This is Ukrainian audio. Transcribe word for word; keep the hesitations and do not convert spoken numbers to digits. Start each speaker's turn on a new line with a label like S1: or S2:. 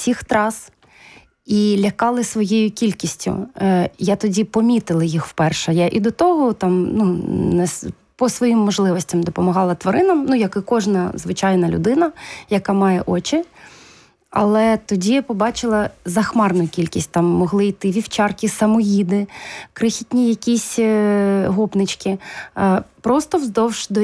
S1: всіх трас і лякали своєю кількістю. Я тоді помітила їх вперше. Я і до того там, ну, не по своїм можливостям допомагала тваринам, ну, як і кожна звичайна людина, яка має очі. Але тоді я побачила захмарну кількість. Там могли йти вівчарки, самоїди, крихітні якісь гопнички. Просто вздовж доріг